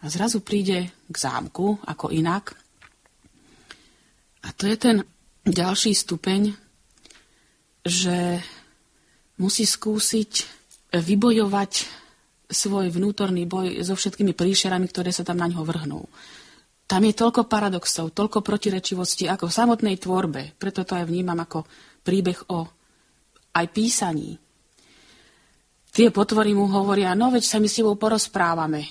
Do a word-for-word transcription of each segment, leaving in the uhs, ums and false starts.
A zrazu príde k zámku, ako inak. A to je ten ďalší stupeň, že musí skúsiť vybojovať svoj vnútorný boj so všetkými príšerami, ktoré sa tam na ňo vrhnú. Tam je toľko paradoxov, toľko protirečivosti ako v samotnej tvorbe. Preto to aj vnímam ako príbeh o aj písaní. Tie potvory mu hovoria, no veď sa my s tebou porozprávame.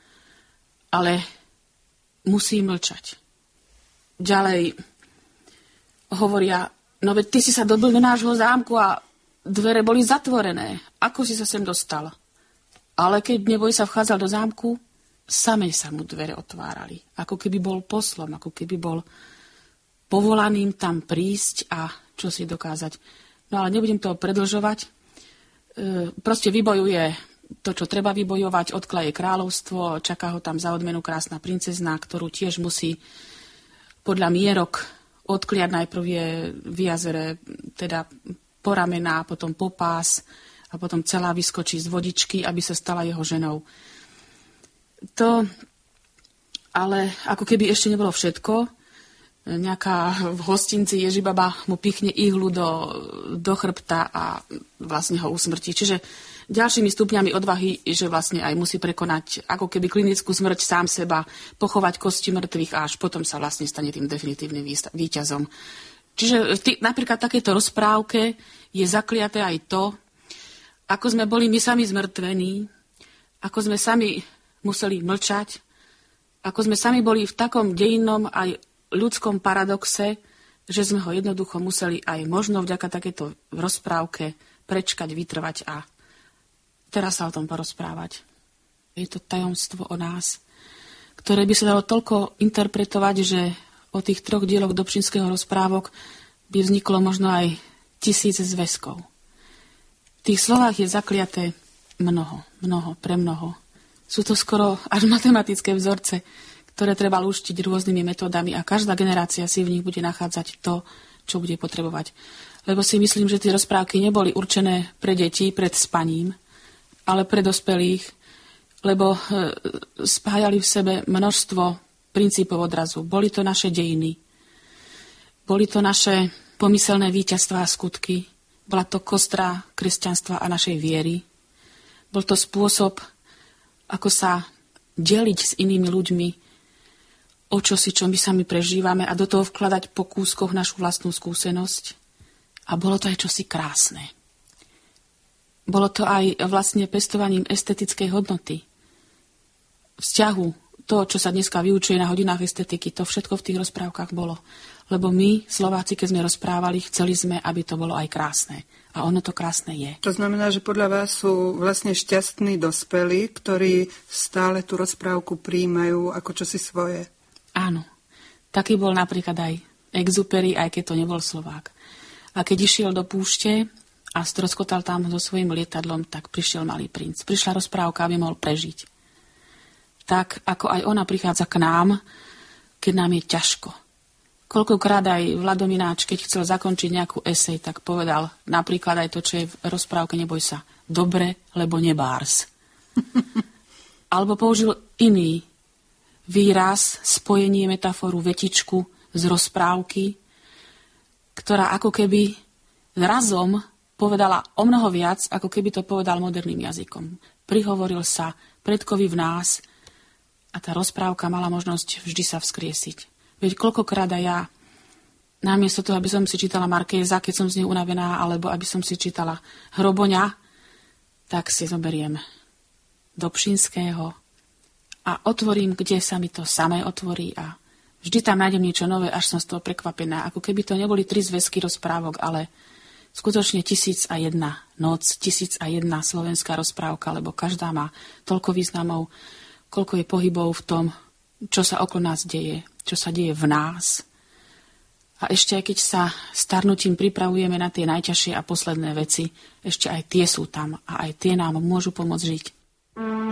Ale musí mlčať. Ďalej hovoria, no veď ty si sa dobil do nášho zámku a dvere boli zatvorené. Ako si sa sem dostal? Ale keď neboj sa vchádzal do zámku, same sa mu dvere otvárali. Ako keby bol poslom, ako keby bol povolaným tam prísť a čo si dokázať. No ale nebudem to predĺžovať. E, proste vybojuje to, čo treba vybojovať, odklaje kráľovstvo, čaká ho tam za odmenu krásna princezna, ktorú tiež musí podľa mierok odkliať. Najprv je v jazere teda po ramená, potom po pás a potom celá vyskočí z vodičky, aby sa stala jeho ženou. To ale ako keby ešte nebolo všetko. Nejaká v hostinci Ježibaba mu pichne ihlu do, do chrbta a vlastne ho usmrtí. Čiže ďalšími stupňami odvahy, že vlastne aj musí prekonať ako keby klinickú smrť sám seba, pochovať kosti mŕtvych a až potom sa vlastne stane tým definitívnym víťazom. Čiže tý, napríklad takéto rozprávke je zakliaté aj to, ako sme boli my sami zmrtvení, ako sme sami museli mlčať, ako sme sami boli v takom dejinnom aj ľudskom paradoxe, že sme ho jednoducho museli aj možno vďaka takéto rozprávke prečkať, vytrvať a teraz sa o tom porozprávať. Je to tajomstvo o nás, ktoré by sa dalo toľko interpretovať, že o tých troch dieloch Dobšinského rozprávok by vzniklo možno aj tisíc zväzkov. V tých slovách je zakliaté mnoho, mnoho, premnoho. Sú to skoro až matematické vzorce, ktoré treba lúštiť rôznymi metódami a každá generácia si v nich bude nachádzať to, čo bude potrebovať. Lebo si myslím, že tie rozprávky neboli určené pre deti pred spaním, ale pre dospelých, lebo spájali v sebe množstvo princípov odrazu. Boli to naše dejiny, boli to naše pomyselné víťazstvá a skutky, bola to kostra kresťanstva a našej viery. Bol to spôsob, ako sa deliť s inými ľuďmi o čosi, čo my sami prežívame a do toho vkladať po kúskoch našu vlastnú skúsenosť. A bolo to aj čosi krásne. Bolo to aj vlastne pestovaním estetickej hodnoty. Vzťahu, to, čo sa dneska vyučuje na hodinách estetiky, to všetko v tých rozprávkach bolo. Lebo my, Slováci, keď sme rozprávali, chceli sme, aby to bolo aj krásne. A ono to krásne je. To znamená, že podľa vás sú vlastne šťastní dospelí, ktorí stále tú rozprávku prijímajú ako čosi svoje. Áno. Taký bol napríklad aj Exupery, aj keď to nebol Slovák. A keď išiel do púšte a stroskotal tam so svojím lietadlom, tak prišiel Malý princ. Prišla rozprávka, aby mohol prežiť. Tak, ako aj ona prichádza k nám, keď nám je ťažko. Koľkokrát aj Vladomináč, keď chcel zakončiť nejakú esej, tak povedal napríklad aj to, čo je v rozprávke Neboj sa. Dobre, lebo nebárs. Alebo použil iný výraz, spojenie, metaforu, vetičku z rozprávky, ktorá ako keby razom povedala o mnoho viac, ako keby to povedal moderným jazykom. Prihovoril sa predkovi v nás a tá rozprávka mala možnosť vždy sa vzkriesiť. Veď koľkokrát aj ja, namiesto toho, aby som si čítala Markéza, keď som z nej unavená, alebo aby som si čítala Hroboňa, tak si zoberiem Dobšinského a otvorím, kde sa mi to samé otvorí a vždy tam nájdem niečo nové, až som z toho prekvapená. Ako keby to neboli tri zväzky rozprávok, ale skutočne tisíc a jedna noc, tisíc a jedna slovenská rozprávka, lebo každá má toľko významov, koľko je pohybov v tom, čo sa okolo nás deje, čo sa deje v nás. A ešte aj keď sa starnutím pripravujeme na tie najťažšie a posledné veci, ešte aj tie sú tam a aj tie nám môžu pomôcť žiť.